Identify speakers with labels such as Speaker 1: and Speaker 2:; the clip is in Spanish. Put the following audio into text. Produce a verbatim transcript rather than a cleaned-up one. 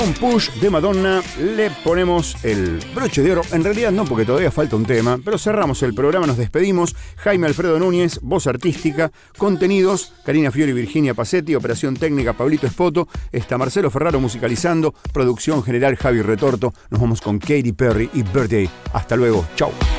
Speaker 1: Un Push de Madonna, le ponemos el broche de oro. En realidad no, porque todavía falta un tema, pero cerramos el programa, nos despedimos. Jaime Alfredo Núñez, voz artística, contenidos, Karina Fiori, Virginia Pacetti, operación técnica, Pablito Espoto, está Marcelo Ferraro musicalizando, producción general, Javi Retorto. Nos vamos con Katy Perry y Birthday. Hasta luego, chau.